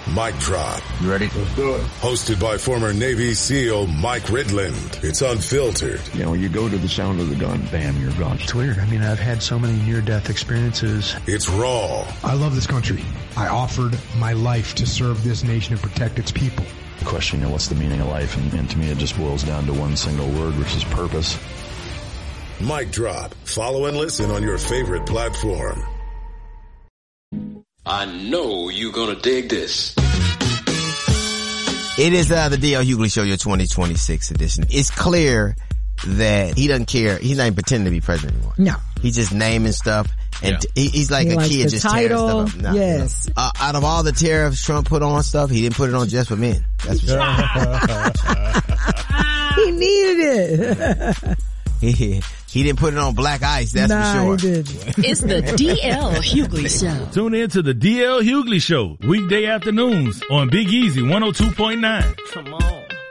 Mic Drop. You ready? Let's do it. Hosted by former Navy SEAL Mike Ridland. It's unfiltered. You know, you go to the sound of the gun, bam, you're gone. It's weird. I mean, I've had so many near-death experiences. It's raw. I love this country. I offered my life to serve this nation and protect its people. Question, you know, what's the meaning of life? And to me, it just boils down to one single word, which is purpose. Mic Drop. Follow and listen on your favorite platform. I know you're gonna dig this. It is the DL Hughley Show, your 2026 edition. It's clear that he doesn't care. He's not even pretending to be president anymore. No. He's just naming stuff. And he's like a kid just tearing stuff up. No, yes. no. Out of all the tariffs Trump put on stuff, he didn't put it on just for men. That's for sure. He needed it. He didn't put it on black ice, that's for sure. He didn't. It's the DL Hughley Show. Tune in to the DL Hughley Show, weekday afternoons on Big Easy 102.9. Come on.